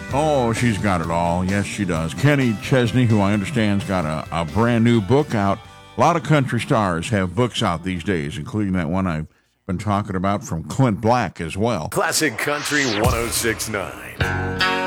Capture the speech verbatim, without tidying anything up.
Oh, she's got it all. Yes, she does. Kenny Chesney, who I understand's got a, a brand new book out. A lot of country stars have books out these days, including that one I've been talking about from Clint Black as well. Classic Country ten sixty-nine.